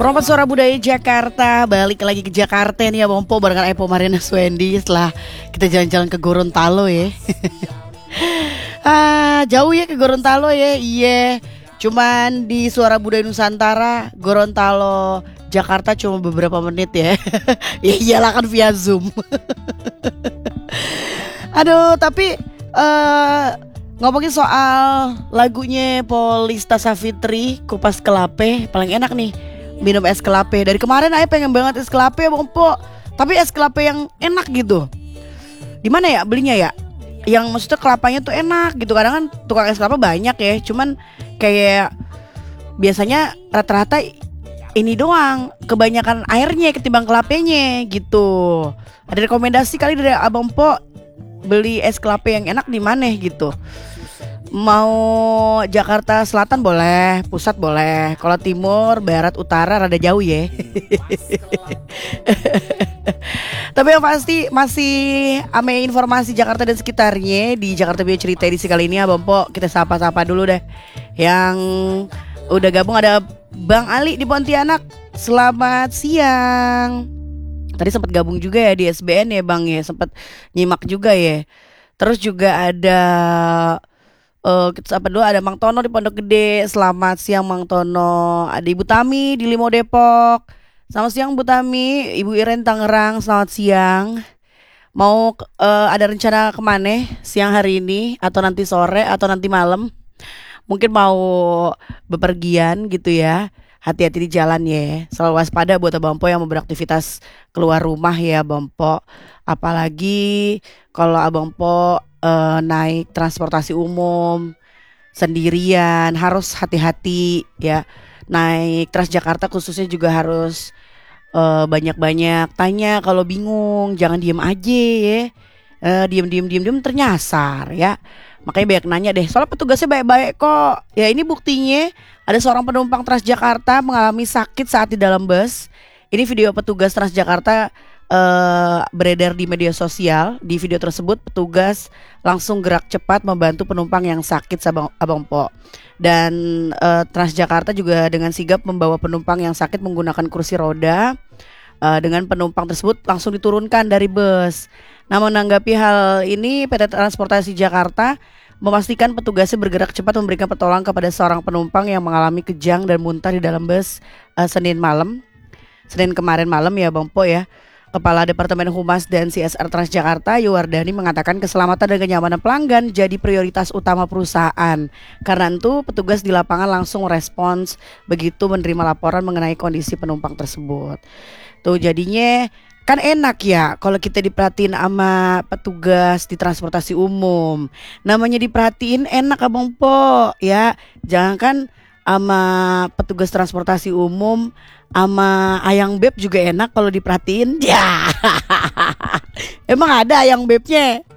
Promosi Suara Budaya Jakarta, balik lagi ke Jakarta nih ya Bompo barengan Epo Marina Swendi setelah kita jalan-jalan ke Gorontalo ya. Jauh ya ke Gorontalo ya. Iya. Cuman di Suara Budaya Nusantara Gorontalo Jakarta cuma beberapa menit ya. Ya iyalah kan via Zoom. Aduh, tapi ngomongin soal lagunya Polista Savitri, Kupas Kelape, paling enak nih minum es kelape. Dari kemarin Ae pengen banget es kelape Bang Po. Tapi es kelape yang enak gitu. Di mana ya belinya ya? Yang maksudnya kelapanya tuh enak gitu. Kadang kan tukang es kelapa banyak ya. Cuman kayak biasanya rata-rata ini doang, kebanyakan airnya ketimbang kelapenya gitu. Ada rekomendasi kali dari Abang Po beli es kelape yang enak di mana gitu? Mau Jakarta Selatan boleh, pusat boleh. Kalau timur, barat, utara rada jauh ya. Tapi yang pasti masih ame informasi Jakarta dan sekitarnya di Jakarta Bio Cerita edisi kali ini ya Bang Po. Kita sapa-sapa dulu deh. Yang udah gabung ada Bang Ali di Pontianak. Selamat siang. Tadi sempat gabung juga ya di SBN ya Bang ya, sempat nyimak juga ya. Terus juga ada kita sapa dulu, ada Mang Tono di Pondok Gede. Selamat siang Mang Tono. Ada Ibu Tami di Limo Depok. Selamat siang Bu Tami. Ibu Iren Tangerang. Selamat siang. Mau ada rencana kemana siang hari ini atau nanti sore atau nanti malam? Mungkin mau bepergian gitu ya. Hati-hati di jalan ya. Selalu waspada buat Abang Po yang mau beraktivitas keluar rumah ya Abang Po. Apalagi kalau Abang Po naik transportasi umum sendirian harus hati-hati ya. Naik Transjakarta khususnya juga harus banyak-banyak tanya kalau bingung, jangan diem aja ya. Diem ternyasar ya. Makanya banyak nanya deh. Soalnya petugasnya baik-baik kok. Ya ini buktinya ada seorang penumpang Transjakarta mengalami sakit saat di dalam bus. Ini video petugas Transjakarta beredar di media sosial. Di video tersebut petugas langsung gerak cepat membantu penumpang yang sakit Abang Po. Dan Transjakarta juga dengan sigap membawa penumpang yang sakit menggunakan kursi roda. Dengan penumpang tersebut langsung diturunkan dari bus. Namun menanggapi hal ini PT Transportasi Jakarta memastikan petugasnya bergerak cepat memberikan pertolongan kepada seorang penumpang yang mengalami kejang dan muntah di dalam bus Senin kemarin malam ya Bang Po ya. Kepala Departemen Humas dan CSR Transjakarta Yuwardani mengatakan keselamatan dan kenyamanan pelanggan jadi prioritas utama perusahaan. Karena itu petugas di lapangan langsung respons begitu menerima laporan mengenai kondisi penumpang tersebut. Tuh jadinya kan enak ya kalau kita diperhatiin sama petugas di transportasi umum. Namanya diperhatiin enak Abang Po ya. Jangan kan sama petugas transportasi umum, sama ayang beb juga enak kalau diperhatiin. Ya. Emang ada ayang bebnya?